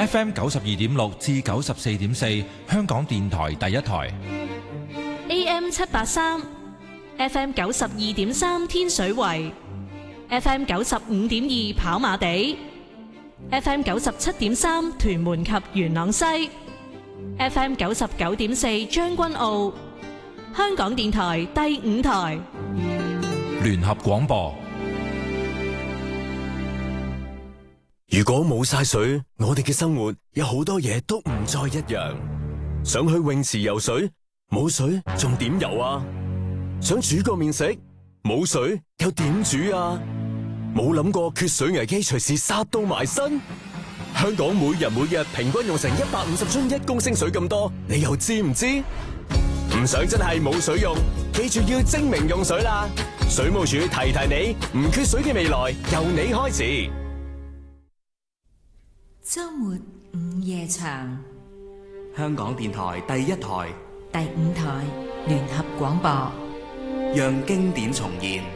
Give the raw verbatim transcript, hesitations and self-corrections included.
F M 九十二點六至九十四點四，香港電台第一台。 A M 七八三，F M 九十二點三天水圍，F M 九十五點二跑馬地，F M 九十七點三屯門及元朗西，F M 九十九點四將軍澳，香港電台第五台聯合廣播。 如果冇晒水，我哋嘅生活有好多嘢都唔再一樣。想去泳池游水，冇水仲點游啊？想煮個麵食，冇水又點煮啊？冇諗過缺水危機隨時殺到埋身。香港每人每日平均用成一百五十樽一公升水咁多，你又知唔知？唔想真係冇水用，記住要精明用水啦！水務署提提你，唔缺水嘅未來由你開始。 周末午夜場， 香港電台第一台、 第五台聯合廣播， 讓經典重現。